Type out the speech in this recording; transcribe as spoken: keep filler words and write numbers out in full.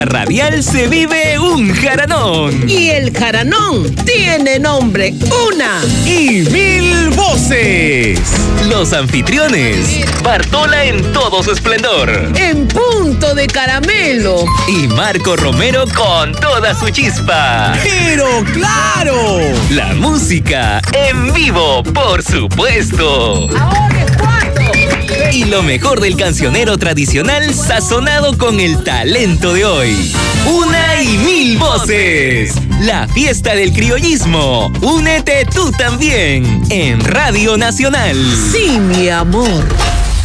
Radial se vive un jaranón. Y el jaranón tiene nombre, una y mil voces. Los anfitriones, Bartola en todo su esplendor. En punto de caramelo. Y Marco Romero con toda su chispa. ¡Pero claro! La música en vivo, por supuesto. Ahora es cuatro. Y lo mejor del cancionero tradicional sazonado con el talento de hoy. Una y mil voces. La fiesta del criollismo. Únete tú también en Radio Nacional. Sí, mi amor.